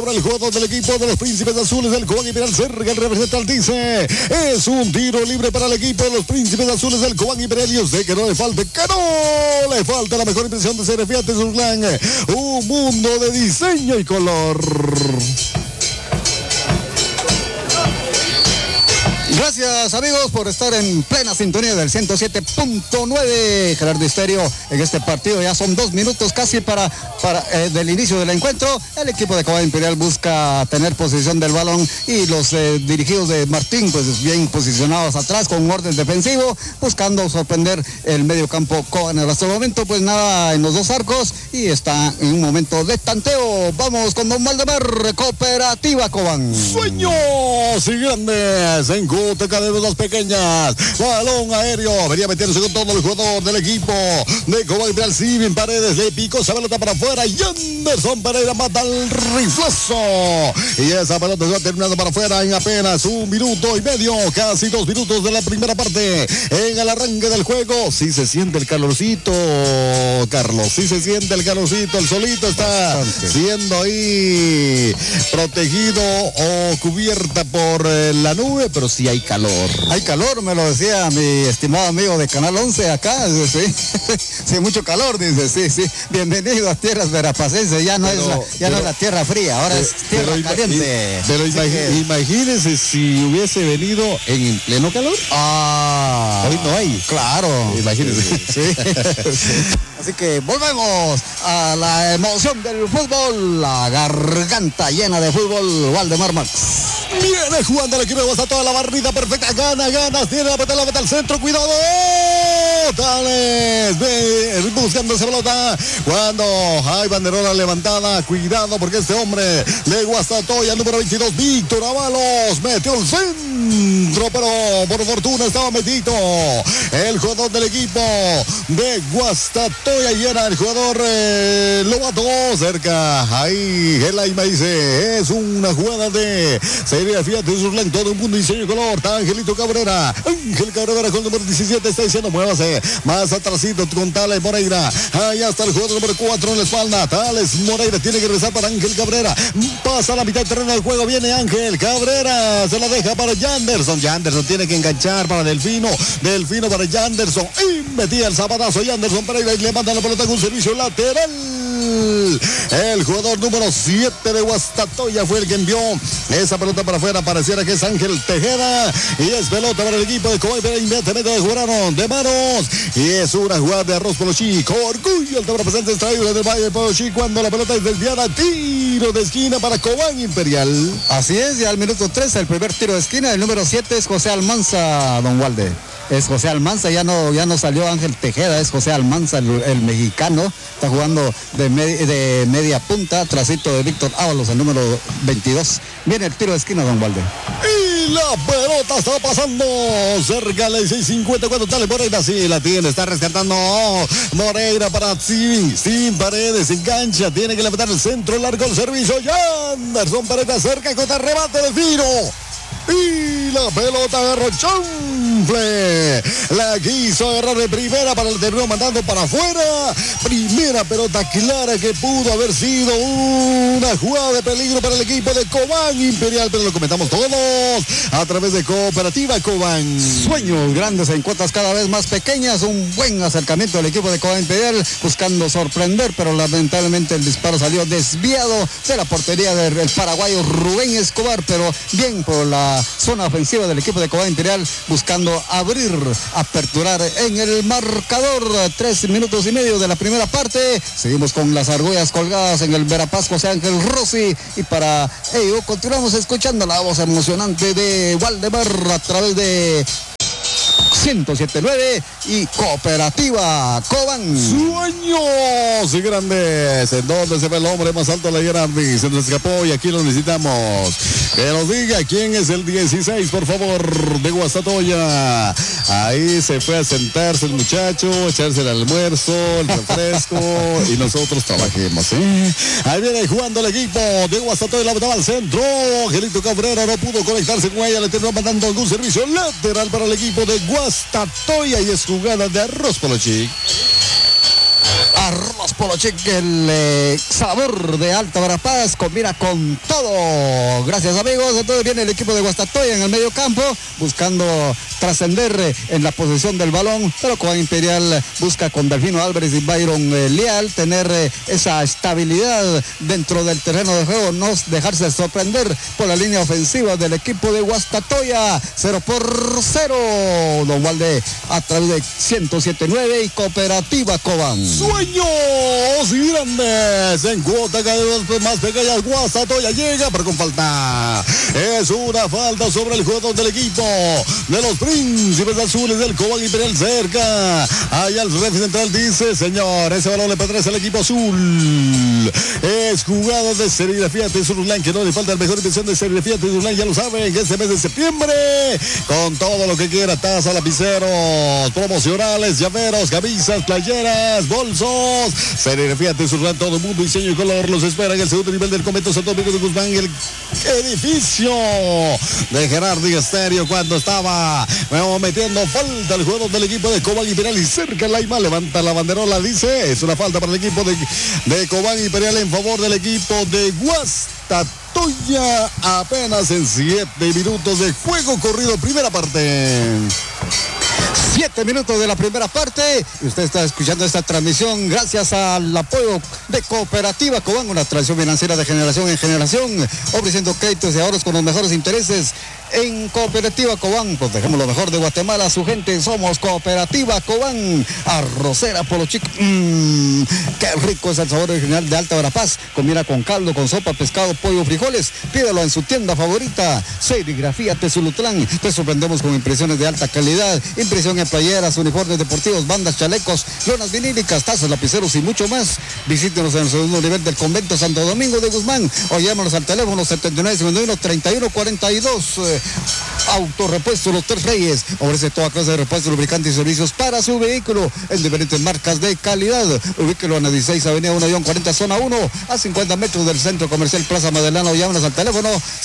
para el jugador del equipo de los Príncipes Azules del Cobán Imperial. Cerca el representante dice, es un tiro libre para el equipo de los Príncipes Azules del Cobán Imperial. Y usted que no le falte, que no le falta la mejor impresión de ser Fiat Surlan. Un mundo de diseño y color. Gracias, amigos, por estar en plena sintonía del 107.9 Gerardo Estéreo en este partido. Ya son 2 minutos casi para del inicio del encuentro. El equipo de Cobán Imperial busca tener posesión del balón y los dirigidos de Martín, pues bien posicionados atrás con un orden defensivo, buscando sorprender el medio campo Cobán. Hasta el momento, pues nada en los dos arcos y está en un momento de tanteo. Vamos con don Valdemar, Cooperativa Cobán. Sueños y grandes en cadenas pequeñas, balón aéreo, venía metiéndose con todo el jugador del equipo de Cobán Imperial. Steven Paredes le picó esa pelota para afuera y Anderson Pereira mata el riflazo y esa pelota se va terminando para afuera en apenas 1 minuto y medio, casi 2 minutos de la primera parte. En el arranque del juego, sí se siente el calorcito, Carlos, sí se siente el calorcito, el solito está siendo ahí protegido o cubierta por la nube, pero sí hay calor. Hay calor, me lo decía mi estimado amigo de Canal 11 acá, sí, sí, mucho calor, dice, sí. Bienvenido a tierras verapacenses, ya no es la tierra fría, ahora es tierra caliente. Pero imagínese si hubiese venido en pleno calor. Hoy no hay. Claro. Imagínese. Sí. Así que volvemos a la emoción del fútbol, la garganta llena de fútbol, Waldemar Marx. Viene jugando el equipo de Guastatoya, toda la barrida perfecta, ganas, tiene la meta al centro, cuidado, Tales, buscando esa pelota, cuando hay banderola levantada, cuidado porque este hombre de Guastatoya, número 22, Víctor Avalos, metió el centro, pero por fortuna estaba metido el jugador del equipo de Guastatoya y era el jugador Lobato, cerca, ahí Gelaima dice, es una jugada de serie Fiat Surlan, todo un mundo diseño y color. Está Angelito Cabrera, Ángel Cabrera con el número 17 está diciendo, muévase más atrasito con Tales Moreira, allá está el jugador número 4 en la espalda, Tales Moreira tiene que regresar para Ángel Cabrera, pasa a la mitad del terreno del juego, viene Ángel Cabrera, se la deja para Yanderson tiene que enganchar para Delfino para Yanderson, y metía el zapatazo Yanderson Pereira y le manda la pelota con un servicio lateral. El jugador número 7 de Guastatoya fue el que envió esa pelota para afuera, pareciera que es Ángel Tejeda y es pelota para el equipo de Cobán, pero inmediatamente jugaron de manos y es una jugada de Arroz Polochi, orgullo el representante extraíble del Valle de Polochi cuando la pelota es desviada, tiro de esquina para Cobán Imperial. Así es, ya al minuto 3 el primer tiro de esquina, el número 7 es José Almanza, don Walde. Es José Almanza, ya no salió Ángel Tejeda, es José Almanza, el mexicano, está jugando de media punta, trasito de Víctor Ábalos, el número 22. Viene el tiro de esquina, don Walde. Y la pelota está pasando cerca de 6:50 cuando Tales Moreira, sí la tiene, está rescatando Moreira para Steven Paredes, engancha, tiene que levantar el centro, largo el servicio, Anderson Paredes cerca con el remate de tiro. Y la pelota agarró Chanfle, la quiso agarrar de primera, para el terreno mandando para afuera, primera pelota clara que pudo haber sido una jugada de peligro para el equipo de Cobán Imperial, pero lo comentamos todos a través de Cooperativa Cobán. Sueños grandes en cuotas cada vez más pequeñas, un buen acercamiento del equipo de Cobán Imperial buscando sorprender, pero lamentablemente el disparo salió desviado de la portería del paraguayo Rubén Escobar, pero bien por la zona ofensiva del equipo de Cobán Imperial buscando aperturar en el marcador. 3 minutos y medio de la primera parte, seguimos con las argollas colgadas en el Verapaz José Ángel Rossi y para ello continuamos escuchando la voz emocionante de Waldemar a través de 107.9 y Cooperativa Cobán. Sueños y grandes, en donde se ve el hombre más alto de la Grandi, se nos escapó y aquí lo necesitamos. Que nos diga quién es el 16, por favor, de Guastatoya. Ahí se fue a sentarse el muchacho, echarse el almuerzo, el refresco y nosotros trabajemos, ¿eh? Ahí viene jugando el equipo de Guastatoya, la metaba al centro. Angelito Cabrera no pudo conectarse con ella, le terminó mandando algún servicio lateral para el equipo de Guastatoya y es jugada de Arroz Polochi. Arroz Polochic, el sabor de Alta Verapaz, combina con todo. Gracias, amigos. Entonces viene el equipo de Guastatoya en el medio campo, buscando trascender en la posesión del balón, pero Cobán Imperial busca con Delfino Álvarez y Byron Leal tener esa estabilidad dentro del terreno de juego, no dejarse sorprender por la línea ofensiva del equipo de Guastatoya. 0-0, Don Walde, a través de 107.9 y Cooperativa Cobán. Sueños grandes en cuota cada vez más pequeñas. Guastatoya llega, pero con falta. Es una falta sobre el jugador del equipo de los Príncipes Azules del Cobán Imperial cerca. Allá el referee central dice, señor, ese balón le pertenece al equipo azul. Es jugada de serigrafía Tezurulán, que no le falta la mejor impresión de serigrafía Tezurulán, ya lo saben, que este mes de septiembre, con todo lo que quiera, taza, lapiceros, promocionales, llaveros, camisas, playeras, bolsos, serigrafía Tezurulán, todo el mundo, diseño y color, los espera en el segundo nivel del convento Santo Domingo de Guzmán, el edificio de Gerardo Esterio, cuando estaba metiendo falta el jugador del equipo de Cobán Imperial y cerca Laima levanta la banderola, dice, es una falta para el equipo de Cobán Imperial en favor del equipo de Guastatoya, apenas en 7 minutos de juego corrido, primera parte. 7 minutos de la primera parte y usted está escuchando esta transmisión gracias al apoyo de Cooperativa Cobán, una tradición financiera de generación en generación, ofreciendo créditos y ahorros con los mejores intereses. En Cooperativa Cobán, protegemos lo mejor de Guatemala a su gente. Somos Cooperativa Cobán. Arrocera Polochic, qué rico es el sabor original de Alta Verapaz. Combina con caldo, con sopa, pescado, pollo, frijoles. Pídelo en su tienda favorita. Serigrafía Tezulutlán. Te sorprendemos con impresiones de alta calidad. Impresión en playeras, uniformes deportivos, bandas, chalecos, lonas vinílicas, tazas, lapiceros y mucho más. Visítenos en el segundo nivel del convento Santo Domingo de Guzmán o llámanos al teléfono 7951-3142. Autorepuesto Los Tres Reyes ofrece toda clase de repuestos, lubricantes y servicios para su vehículo en diferentes marcas de calidad. Ubíquelo en la 16 Avenida 1-40 Zona 1 a 50 metros del Centro Comercial Plaza Madelana o llámanos al teléfono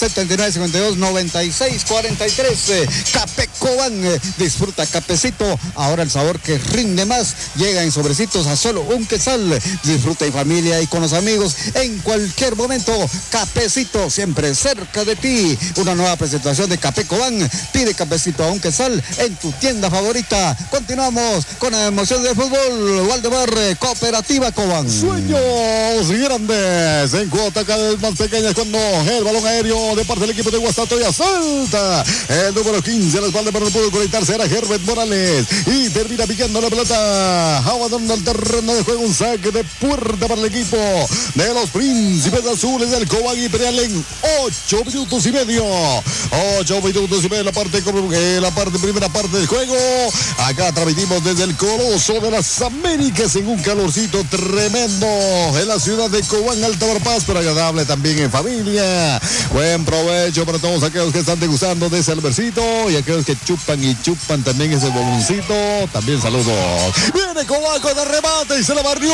7952-9643. Café Cobán, disfruta cafecito, ahora el sabor que rinde más, llega en sobrecitos a solo un quetzal. Disfruta en familia y con los amigos en cualquier momento. Cafecito, siempre cerca de ti. Una nueva presentación de Café Cobán. Pide cafecito a un quetzal en tu tienda favorita. Continuamos con la emoción del fútbol. Waldemar, Cooperativa Cobán. Sueños grandes en cuota cada vez más pequeñas cuando el balón aéreo de parte del equipo de Guastatoya salta. El número 15 a la espalda, pero no pudo conectarse, era Herbert Morales y termina picando la pelota. Abandonando el terreno de juego, un saque de puerta para el equipo de los Príncipes Azules del Cobán Imperial en 8 minutos y medio. 8 minutos y medio la primera parte del juego. Acá transmitimos desde el Coloso de las Américas en un calorcito tremendo en la ciudad de Cobán, Alta Verapaz, pero agradable también en familia. Buen provecho para todos aquellos que están degustando de ese albercito y aquellos que chupan y chupan también ese bomboncito. También saludos. Viene Cobán con el remate y se la barrió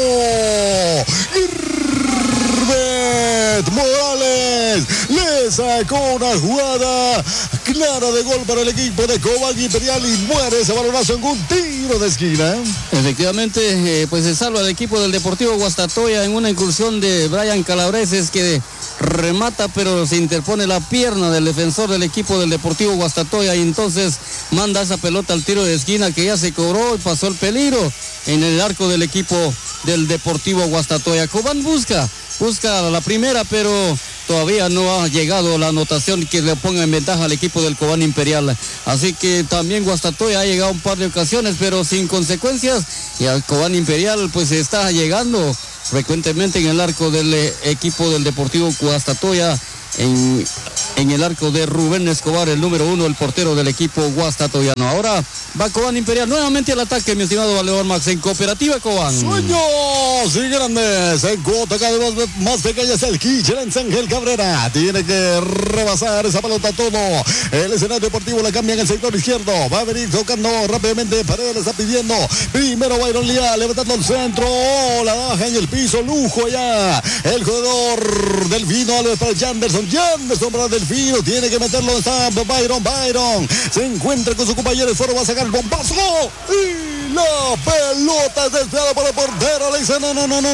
Herbert Morales, le sacó una jugada clara de gol para el equipo de Cobán Imperial y muere ese balonazo en un tiro de esquina. Efectivamente, pues se salva el equipo del Deportivo Guastatoya en una incursión de Brian Calabreses que remata, pero se interpone la pierna del defensor del equipo del Deportivo Guastatoya y entonces manda esa pelota al tiro de esquina que ya se cobró y pasó el peligro en el arco del equipo del Deportivo Guastatoya. Cobán busca la primera, pero todavía no ha llegado la anotación que le ponga en ventaja al equipo del Cobán Imperial. Así que también Guastatoya ha llegado un par de ocasiones, pero sin consecuencias. Y al Cobán Imperial pues está llegando frecuentemente en el arco del equipo del Deportivo Guastatoya. En el arco de Rubén Escobar, el número 1, el portero del equipo guastatoyano. Ahora va Cobán Imperial nuevamente al ataque, mi estimado Valedor Max, en Cooperativa Cobán. Sueños y vez en cuota cada vez más pequeña es el Kichelen Ángel Cabrera. Tiene que rebasar esa pelota todo. El escenario deportivo la cambia en el sector izquierdo. Va a venir tocando rápidamente. Paredes está pidiendo. Primero Byron Leal levantando el centro. La baja en el piso. Lujo allá. El jugador Delfino Álvarez para Janderson para Delfino. Tiene que meterlo. Está Byron. Se encuentra con su compañero. El foro va a sacar el bombazo. la pelota es desviada por el portero. Le dice no.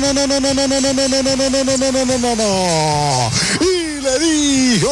Y le dijo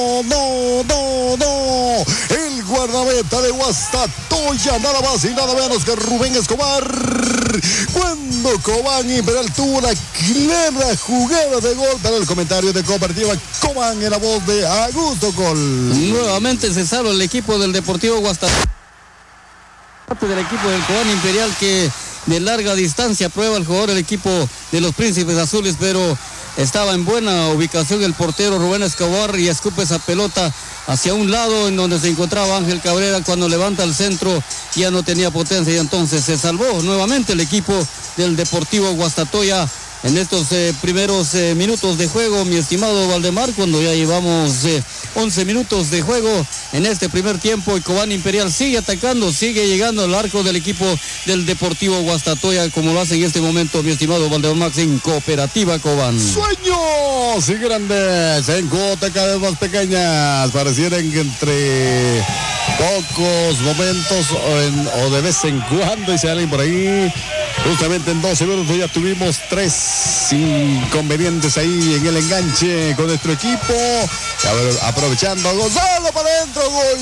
no. El guardameta de Guastatoya, nada más y nada menos que Rubén Escobar. Cuando Cobán Imperial tuvo una clara jugada de gol, para el comentario de Cooperativa Cobán en la voz de Augusto Col. Nuevamente se salva el equipo del Deportivo Guastatoya. Parte del equipo del Cobán Imperial, que de larga distancia prueba el jugador del equipo de los Príncipes Azules, pero estaba en buena ubicación el portero Rubén Escobar y escupe esa pelota hacia un lado en donde se encontraba Ángel Cabrera. Cuando levanta el centro ya no tenía potencia y entonces se salvó nuevamente el equipo del Deportivo Guastatoya en estos primeros minutos de juego, mi estimado Valdemar, cuando ya llevamos 11 minutos de juego en este primer tiempo y Cobán Imperial sigue atacando, sigue llegando al arco del equipo del Deportivo Guastatoya, como lo hace en este momento mi estimado Valdemar Max en Cooperativa Cobán. Sueños y grandes en cuotas cada vez más pequeñas, parecieran que entre pocos momentos o de vez en cuando, y se alguien por ahí. Justamente en 12 minutos ya tuvimos 3 inconvenientes ahí en el enganche con nuestro equipo. Aprovechando Gonzalo para adentro, gol.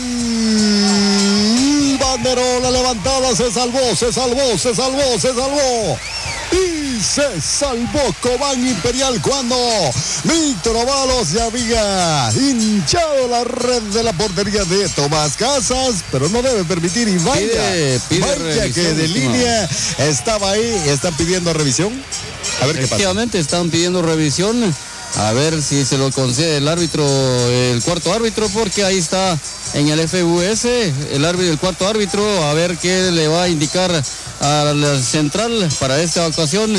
Banderola levantada, se salvó. Y se salvó Cobán Imperial cuando Víctor Avalos ya había hinchado la red de la portería de Tomás Casas, pero no debe permitir y vaya que de línea estaba ahí. Están pidiendo revisión. A ver qué pasa. Efectivamente están pidiendo revisión. A ver si se lo concede el árbitro, el cuarto árbitro, porque ahí está en el FVS el cuarto árbitro, a ver qué le va a indicar a la central para esta ocasión.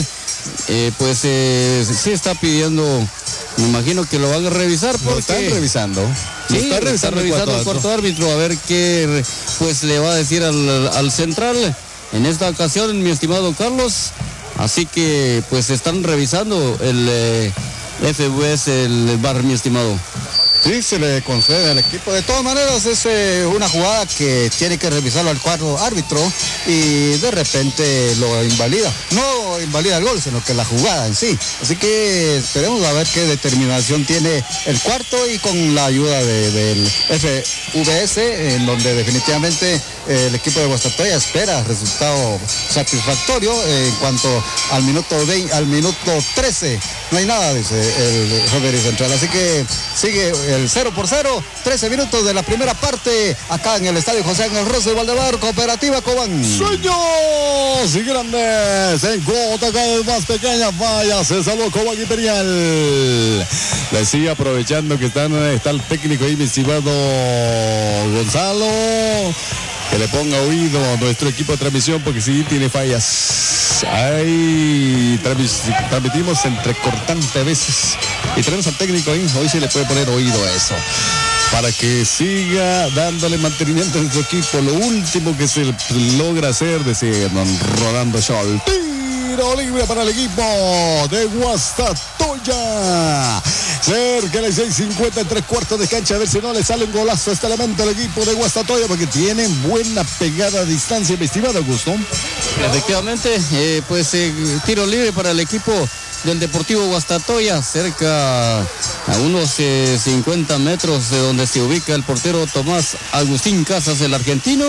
Sí está pidiendo, me imagino que lo van a revisar porque... Lo están revisando. Sí, está revisando el cuarto árbitro, a ver qué pues le va a decir al central en esta ocasión, mi estimado Carlos. Así que pues están revisando el FVS, el VAR, mi estimado. Sí, se le concede al equipo. De todas maneras es una jugada que tiene que revisarlo al cuarto árbitro y de repente lo invalida. No invalida el gol, sino que la jugada en sí. Así que esperemos a ver qué determinación tiene el cuarto y con la ayuda del FVS, en donde definitivamente el equipo de Guastatoya espera resultado satisfactorio en cuanto al minuto 13. No hay nada, dice el referee central. Así que sigue el 0-0, 13 minutos de la primera parte, acá en el estadio José Ángel Rosso de Valdemar, Cooperativa Cobán. Sueños y grandes en cuota cada vez más pequeña. Vaya, se salvó Cobán Imperial. Le sigue aprovechando que está el técnico ahí, mi estimado Gonzalo. Que le ponga oído a nuestro equipo de transmisión porque sí tiene fallas. Ahí transmitimos entrecortante a veces. Y tenemos al técnico ahí, hoy sí le puede poner oído a eso. Para que siga dándole mantenimiento a nuestro equipo. Lo último que se logra hacer, decir don Rolando Scholl. Tiro libre para el equipo de Guastatoya. Cerca de las 6:50 en 3/4 de cancha. A ver si no le sale un golazo a este elemento al equipo de Guastatoya, porque tienen buena pegada a distancia, mi estimado Augusto. Efectivamente, tiro libre para el equipo del Deportivo Guastatoya, cerca a unos 50 metros de donde se ubica el portero Tomás Agustín Casas, el argentino.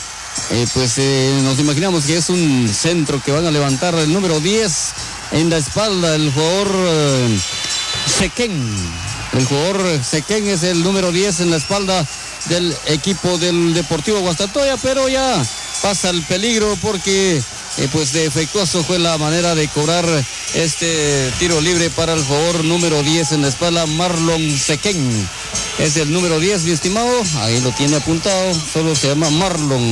Nos imaginamos que es un centro que van a levantar el número 10 en la espalda, el jugador Sequén. El jugador Sequén es el número 10 en la espalda del equipo del Deportivo Guastatoya, pero ya pasa el peligro porque defectuoso fue la manera de cobrar este tiro libre para el jugador número 10 en la espalda, Marlon Sequén. Es el número 10, mi estimado, ahí lo tiene apuntado, solo se llama Marlon.